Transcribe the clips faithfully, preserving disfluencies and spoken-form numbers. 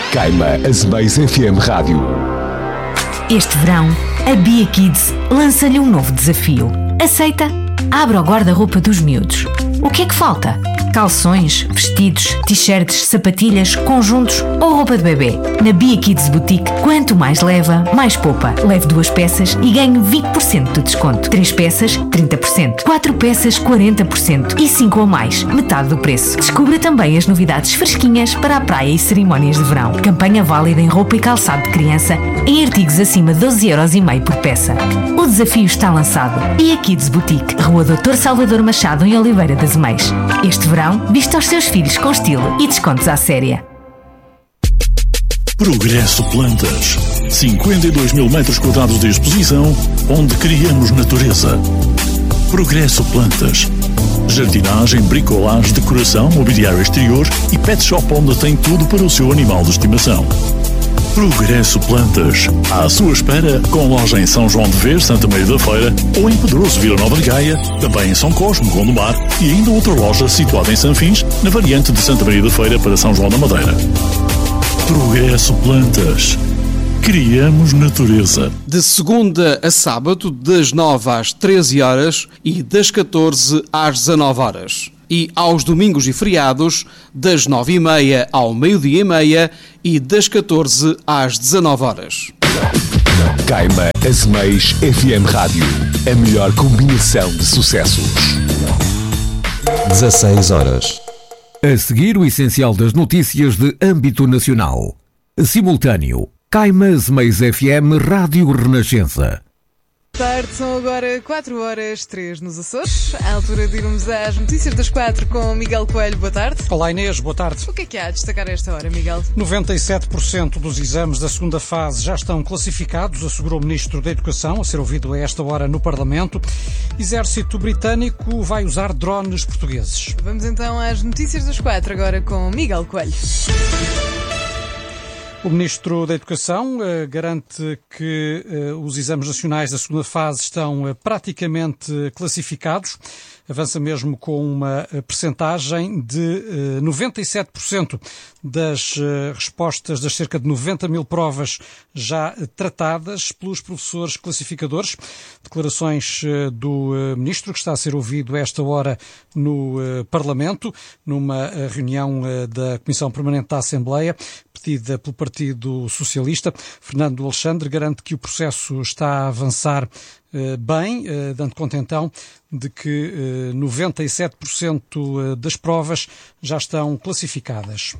Caima Azeméis F M Rádio. Este verão, a Bia Kids lança-lhe um novo desafio. Aceita? Abra o guarda-roupa dos miúdos. O que é que falta? Calções, vestidos, t-shirts, sapatilhas, conjuntos ou roupa de bebê? Na Bia Kids Boutique, quanto mais leva, mais poupa. Leve duas peças e ganhe vinte por cento de desconto. Três peças, trinta por cento. Quatro peças, quarenta por cento. E cinco ou mais, metade do preço. Descubra também as novidades fresquinhas para a praia e cerimónias de verão. Campanha válida em roupa e calçado de criança em artigos acima de doze euros e meio por peça. O desafio está lançado. Bia Kids Boutique, Rua doutor Salvador Machado, em Oliveira das Meias. Este verão, vista aos seus filhos com estilo e descontos à séria. Progresso Plantas. cinquenta e dois mil metros quadrados de exposição, onde criamos natureza. Progresso Plantas. Jardinagem, bricolagem, decoração, mobiliário exterior e pet shop onde tem tudo para o seu animal de estimação. Progresso Plantas. À sua espera, com loja em São João de Ver, Santa Maria da Feira, ou em Pedroso, Vila Nova de Gaia, também em São Cosme, Gondomar, e ainda outra loja situada em Sanfins, na variante de Santa Maria da Feira para São João da Madeira. Progresso Plantas. Criamos natureza. De segunda a sábado, das nove às treze horas e das catorze às dezanove horas. E aos domingos e feriados, das nove e meia ao meio-dia e meia e das catorze às dezanove horas. Caima Azeméis F M Rádio. A melhor combinação de sucessos. dezasseis horas. A seguir, o essencial das notícias de âmbito nacional. Simultâneo. Caima Azeméis F M Rádio Renascença. Tarde, são agora quatro horas três nos Açores. À altura de irmos às notícias das quatro com Miguel Coelho. Boa tarde. Olá Inês, boa tarde. O que é que há a destacar a esta hora, Miguel? noventa e sete por cento dos exames da segunda fase já estão classificados, assegurou o Ministro da Educação, a ser ouvido a esta hora no Parlamento. Exército britânico vai usar drones portugueses. Vamos então às notícias das quatro agora com Miguel Coelho. O Ministro da Educação uh, garante que uh, os exames nacionais da segunda fase estão uh, praticamente classificados. Avança mesmo com uma uh, percentagem de uh, noventa e sete por cento das uh, respostas das cerca de noventa mil provas já uh, tratadas pelos professores classificadores. Declarações uh, do uh, Ministro, que está a ser ouvido a esta hora no uh, Parlamento, numa uh, reunião uh, da Comissão Permanente da Assembleia, pedida pelo Partido Socialista. Fernando Alexandre garante que o processo está a avançar eh, bem, eh, dando conta então de que eh, noventa e sete por cento das provas já estão classificadas.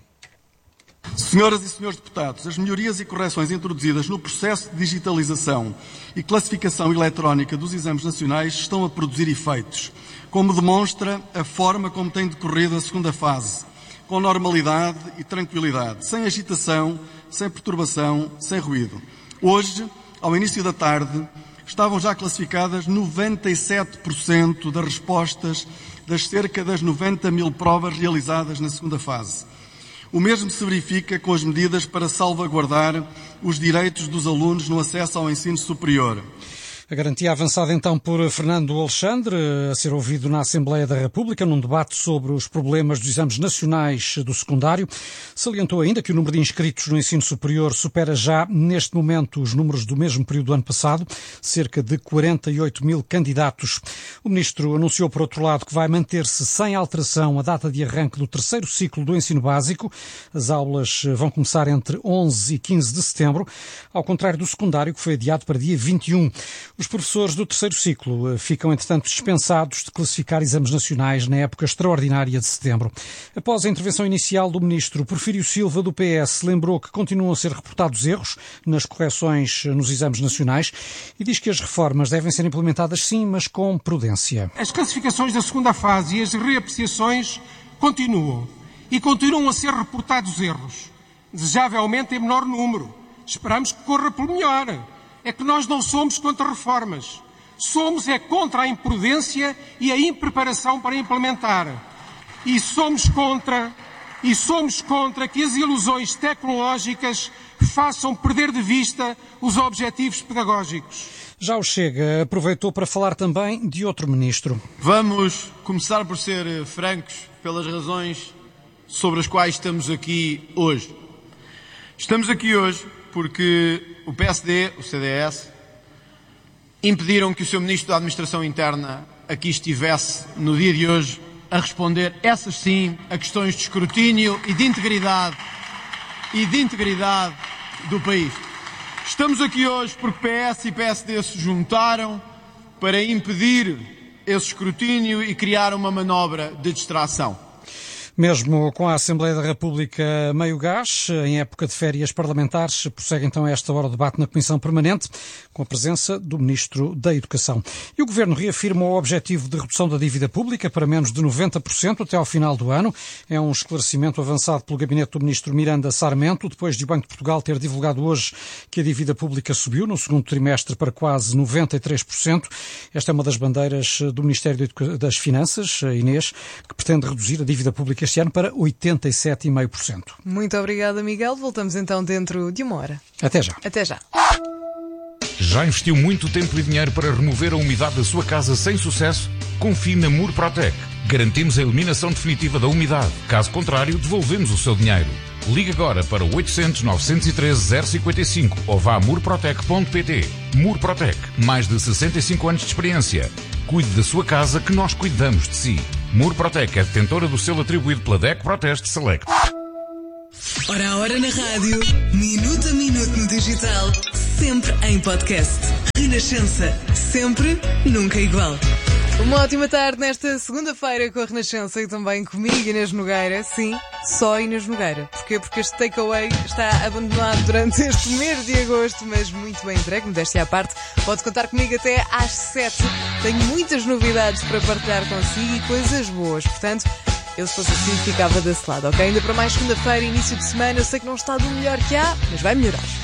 Senhoras e senhores deputados, as melhorias e correções introduzidas no processo de digitalização e classificação eletrónica dos exames nacionais estão a produzir efeitos, como demonstra a forma como tem decorrido a segunda fase, com normalidade e tranquilidade, sem agitação, sem perturbação, sem ruído. Hoje, ao início da tarde, estavam já classificadas noventa e sete por cento das respostas das cerca das noventa mil provas realizadas na segunda fase. O mesmo se verifica com as medidas para salvaguardar os direitos dos alunos no acesso ao ensino superior. A garantia avançada então por Fernando Alexandre, a ser ouvido na Assembleia da República, num debate sobre os problemas dos exames nacionais do secundário. Salientou ainda que o número de inscritos no ensino superior supera já, neste momento, os números do mesmo período do ano passado, cerca de quarenta e oito mil candidatos. O Ministro anunciou, por outro lado, que vai manter-se sem alteração a data de arranque do terceiro ciclo do ensino básico. As aulas vão começar entre onze e quinze de setembro, ao contrário do secundário, que foi adiado para dia vinte e um. Os professores do terceiro ciclo ficam, entretanto, dispensados de classificar exames nacionais na época extraordinária de setembro. Após a intervenção inicial do Ministro, Porfírio Silva, do P S, lembrou que continuam a ser reportados erros nas correções nos exames nacionais e diz que as reformas devem ser implementadas sim, mas com prudência. As classificações da segunda fase e as reapreciações continuam e continuam a ser reportados erros, desejavelmente em menor número. Esperamos que corra pelo melhor. É que nós não somos contra reformas. Somos é contra a imprudência e a impreparação para implementar. E somos contra, e somos contra que as ilusões tecnológicas façam perder de vista os objetivos pedagógicos. Já o Chega aproveitou para falar também de outro ministro. Vamos começar por ser francos pelas razões sobre as quais estamos aqui hoje. Estamos aqui hoje porque o P S D, o C D S, impediram que o seu Ministro da Administração Interna aqui estivesse no dia de hoje a responder, essas sim, a questões de escrutínio e de integridade e de integridade do país. Estamos aqui hoje porque P S e P S D se juntaram para impedir esse escrutínio e criar uma manobra de distração. Mesmo com a Assembleia da República meio gás, em época de férias parlamentares, prossegue então a esta hora o debate na Comissão Permanente, com a presença do Ministro da Educação. E o Governo reafirma o objetivo de redução da dívida pública para menos de noventa por cento até ao final do ano. É um esclarecimento avançado pelo gabinete do Ministro Miranda Sarmento, depois de o Banco de Portugal ter divulgado hoje que a dívida pública subiu no segundo trimestre para quase noventa e três por cento. Esta é uma das bandeiras do Ministério das Finanças, Inês, que pretende reduzir a dívida pública este ano para oitenta e sete vírgula cinco por cento. Muito obrigada, Miguel. Voltamos então dentro de uma hora. Até já. Até já. Já investiu muito tempo e dinheiro para remover a umidade da sua casa sem sucesso? Confie na Murprotec. Garantimos a eliminação definitiva da umidade. Caso contrário, devolvemos o seu dinheiro. Ligue agora para o oitocentos, novecentos e treze, zero cinquenta e cinco ou vá a murprotec ponto pt. Murprotec. Mais de sessenta e cinco anos de experiência. Cuide da sua casa que nós cuidamos de si. Murprotec é detentora do selo atribuído pela D E C Proteste Select. Hora a hora na rádio, minuto a minuto no digital, sempre em podcast. Renascença, sempre, nunca igual. Uma ótima tarde nesta segunda-feira com a Renascença e também comigo, Inês Nogueira. Sim, só Inês Nogueira. Porquê? Porque este takeaway está abandonado durante este mês de agosto, mas muito bem entregue, modéstia à parte. Pode contar comigo até às sete. Tenho muitas novidades para partilhar consigo e coisas boas. Portanto, eu se fosse assim ficava desse lado, ok? Ainda para mais segunda-feira, início de semana. Eu sei que não está do melhor que há, mas vai melhorar.